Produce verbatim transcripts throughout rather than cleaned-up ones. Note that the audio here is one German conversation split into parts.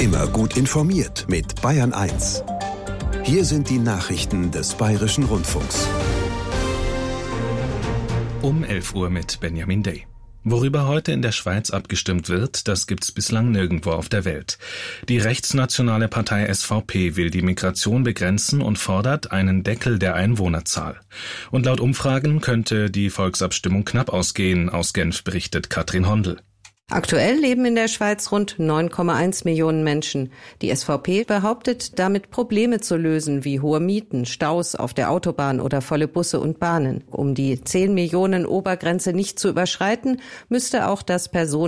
Immer gut informiert mit Bayern eins. Hier sind die Nachrichten des Bayerischen Rundfunks. Um elf Uhr mit Benjamin Day. Worüber heute in der Schweiz abgestimmt wird, das gibt's bislang nirgendwo auf der Welt. Die rechtsnationale Partei S V P will die Migration begrenzen und fordert einen Deckel der Einwohnerzahl. Und laut Umfragen könnte die Volksabstimmung knapp ausgehen, aus Genf berichtet Katrin Hondel. Aktuell leben in der Schweiz rund neun Komma eins Millionen Menschen. Die S V P behauptet, damit Probleme zu lösen, wie hohe Mieten, Staus auf der Autobahn oder volle Busse und Bahnen. Um die zehn Millionen Obergrenze nicht zu überschreiten, müsste auch das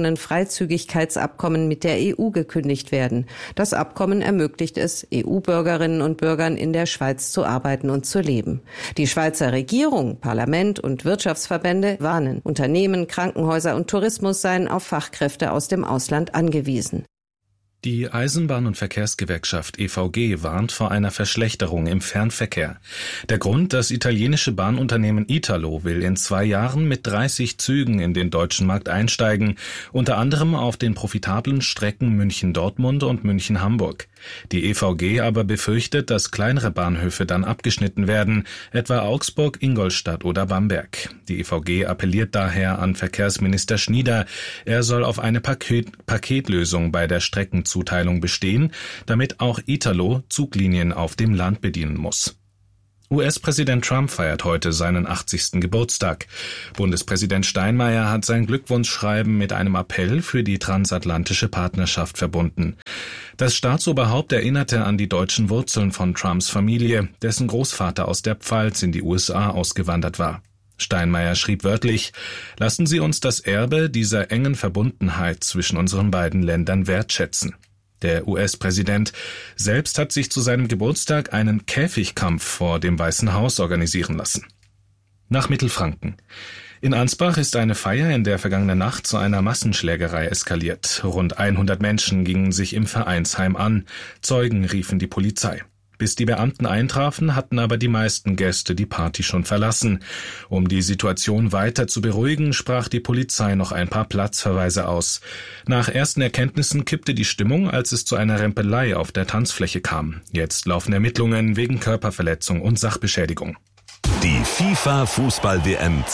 Personenfreizügigkeitsabkommen mit der E U gekündigt werden. Das Abkommen ermöglicht es, E U-Bürgerinnen und Bürgern in der Schweiz zu arbeiten und zu leben. Die Schweizer Regierung, Parlament und Wirtschaftsverbände warnen. Unternehmen, Krankenhäuser und Tourismus seien auf Fachkräfte Kräfte aus dem Ausland angewiesen. Die Eisenbahn- und Verkehrsgewerkschaft E V G warnt vor einer Verschlechterung im Fernverkehr. Der Grund: Das italienische Bahnunternehmen Italo will in zwei Jahren mit dreißig Zügen in den deutschen Markt einsteigen, unter anderem auf den profitablen Strecken München-Dortmund und München-Hamburg. Die E V G aber befürchtet, dass kleinere Bahnhöfe dann abgeschnitten werden, etwa Augsburg, Ingolstadt oder Bamberg. Die E V G appelliert daher an Verkehrsminister Schnieder, er soll auf eine Paket- Paketlösung bei der Streckenzuteilung bestehen, damit auch Italo Zuglinien auf dem Land bedienen muss. U S-Präsident Trump feiert heute seinen achtzigsten Geburtstag. Bundespräsident Steinmeier hat sein Glückwunschschreiben mit einem Appell für die transatlantische Partnerschaft verbunden. Das Staatsoberhaupt erinnerte an die deutschen Wurzeln von Trumps Familie, dessen Großvater aus der Pfalz in die U S A ausgewandert war. Steinmeier schrieb wörtlich: Lassen Sie uns das Erbe dieser engen Verbundenheit zwischen unseren beiden Ländern wertschätzen. Der U S-Präsident selbst hat sich zu seinem Geburtstag einen Käfigkampf vor dem Weißen Haus organisieren lassen. Nach Mittelfranken. In Ansbach ist eine Feier in der vergangenen Nacht zu einer Massenschlägerei eskaliert. Rund hundert Menschen gingen sich im Vereinsheim an. Zeugen riefen die Polizei. Bis die Beamten eintrafen, hatten aber die meisten Gäste die Party schon verlassen. Um die Situation weiter zu beruhigen, sprach die Polizei noch ein paar Platzverweise aus. Nach ersten Erkenntnissen kippte die Stimmung, als es zu einer Rempelei auf der Tanzfläche kam. Jetzt laufen Ermittlungen wegen Körperverletzung und Sachbeschädigung. Die FIFA-Fußball-W M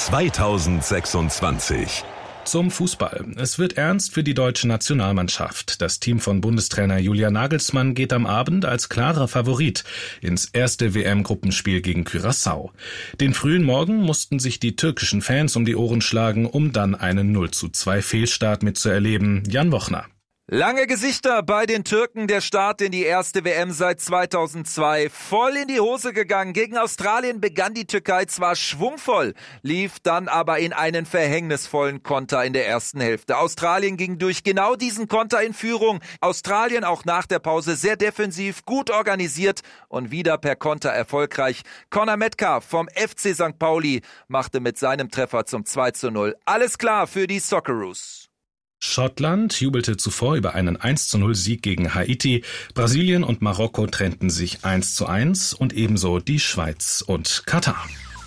zweitausendsechsundzwanzig. Zum Fußball. Es wird ernst für die deutsche Nationalmannschaft. Das Team von Bundestrainer Julian Nagelsmann geht am Abend als klarer Favorit ins erste W M-Gruppenspiel gegen Curaçao. Den frühen Morgen mussten sich die türkischen Fans um die Ohren schlagen, um dann einen null zu zwei Fehlstart mitzuerleben. Jan Wochner. Lange Gesichter bei den Türken, der Start in die erste W M seit zweitausendzwei. Voll in die Hose gegangen. Gegen Australien begann die Türkei zwar schwungvoll, lief dann aber in einen verhängnisvollen Konter in der ersten Hälfte. Australien ging durch genau diesen Konter in Führung. Australien auch nach der Pause sehr defensiv, gut organisiert und wieder per Konter erfolgreich. Conor Metcalf vom F C Sankt Pauli machte mit seinem Treffer zum zwei zu null. Alles klar für die Socceroos. Schottland jubelte zuvor über einen eins zu null Sieg gegen Haiti. Brasilien und Marokko trennten sich eins zu eins und ebenso die Schweiz und Katar.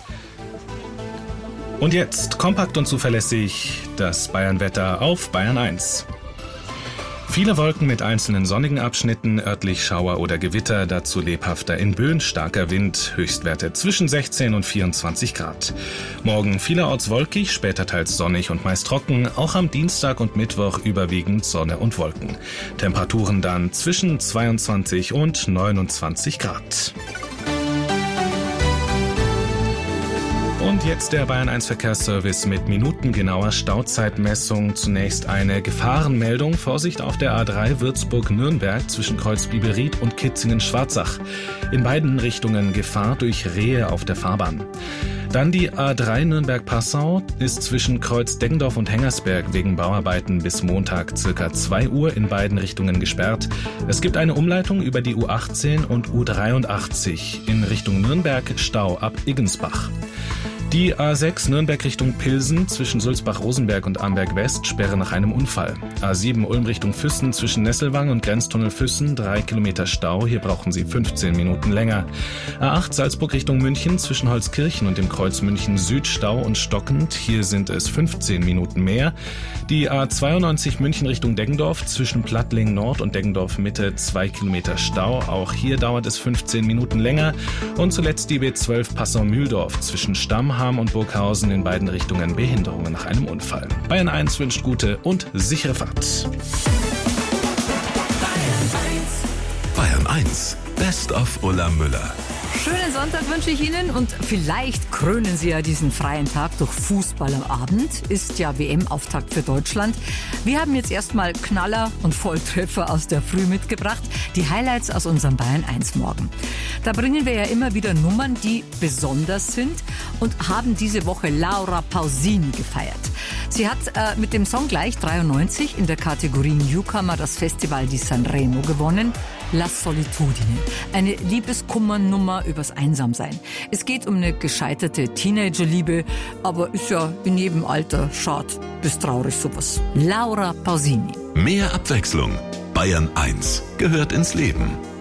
Und jetzt kompakt und zuverlässig das Bayern-Wetter auf Bayern eins. Viele Wolken mit einzelnen sonnigen Abschnitten, örtlich Schauer oder Gewitter, dazu lebhafter in Böen, starker Wind, Höchstwerte zwischen sechzehn und vierundzwanzig Grad. Morgen vielerorts wolkig, später teils sonnig und meist trocken, auch am Dienstag und Mittwoch überwiegend Sonne und Wolken. Temperaturen dann zwischen zweiundzwanzig und neunundzwanzig Grad. Und jetzt der Bayern eins Verkehrsservice mit minutengenauer Stauzeitmessung. Zunächst eine Gefahrenmeldung. Vorsicht auf der A drei Würzburg-Nürnberg zwischen Kreuz Biberried und Kitzingen-Schwarzach. In beiden Richtungen Gefahr durch Rehe auf der Fahrbahn. Dann die A drei Nürnberg-Passau ist zwischen Kreuz Deggendorf und Hengersberg wegen Bauarbeiten bis Montag circa zwei Uhr in beiden Richtungen gesperrt. Es gibt eine Umleitung über die U achtzehn und U dreiundachtzig in Richtung Nürnberg, Stau ab Iggensbach. Die A sechs Nürnberg Richtung Pilsen zwischen Sulzbach-Rosenberg und Amberg-West Sperre nach einem Unfall. A sieben Ulm Richtung Füssen zwischen Nesselwang und Grenztunnel Füssen drei Kilometer Stau. Hier brauchen Sie fünfzehn Minuten länger. A acht Salzburg Richtung München zwischen Holzkirchen und dem Kreuz München Süd Stau und stockend. Hier sind es fünfzehn Minuten mehr. Die A zweiundneunzig München Richtung Deggendorf zwischen Plattling Nord und Deggendorf Mitte zwei Kilometer Stau. Auch hier dauert es fünfzehn Minuten länger. Und zuletzt die B zwölf Passau-Mühldorf zwischen Stammheim und Burghausen in beiden Richtungen Behinderungen nach einem Unfall. Bayern eins wünscht gute und sichere Fahrt. Bayern eins, Best of Ulla Müller. Schönen Sonntag wünsche ich Ihnen und vielleicht krönen Sie ja diesen freien Tag durch Fußball am Abend. Ist ja W M-Auftakt für Deutschland. Wir haben jetzt erstmal Knaller und Volltreffer aus der Früh mitgebracht. Die Highlights aus unserem Bayern eins Morgen. Da bringen wir ja immer wieder Nummern, die besonders sind und haben diese Woche Laura Pausini gefeiert. Sie hat äh, mit dem Song gleich dreiundneunzig in der Kategorie Newcomer das Festival di Sanremo gewonnen. La Solitudine, eine Liebeskummernummer übers Einsamsein. Es geht um eine gescheiterte Teenagerliebe, aber ist ja in jedem Alter schade bis traurig sowas. Laura Pausini. Mehr Abwechslung. Bayern eins gehört ins Leben.